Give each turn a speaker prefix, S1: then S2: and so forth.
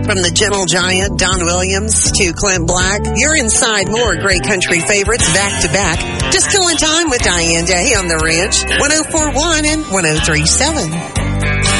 S1: From the gentle giant Don Williams to Clint Black, you're inside more great country favorites back to back. Just killing time with Diane Day on The Ranch, 104.1 and 103.7.